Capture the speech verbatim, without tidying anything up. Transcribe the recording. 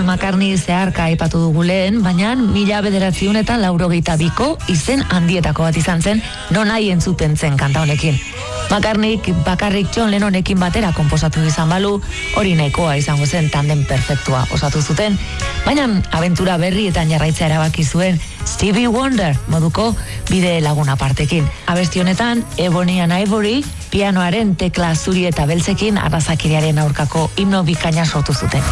McCartney zeharka aipatu dugu lehen, baina mila bederatziun eta laurogeita biko izen handietako bat izan zen, non nahi entzuten zen kanta honekin. McCartneyk bakarrik John Lennonekin batera konposatu izan balu, hori nahikoa izango zen tandem perfektua osatu zuten, baina abentura berrietan jarraitzea erabaki zuen Stevie Wonder moduko bide laguna partekin. Abesti honetan, Ebony and Ivory, pianoaren tekla zuri eta beltzekin arrazakiriaren aurkako himno bikaina sortu zuten.